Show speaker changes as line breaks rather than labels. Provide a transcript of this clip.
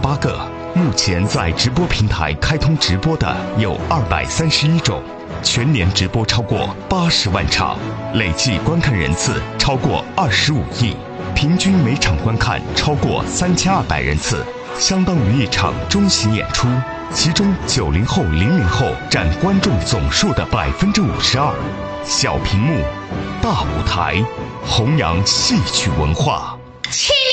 28个，目前在直播平台开通直播的有231种，全年直播超过80万场，累计观看人次超过25亿，平均每场观看超过3200人次，相当于一场中型演出。其中90后、00后占观众总数的52%。小屏幕，大舞台，弘扬戏曲文化。
起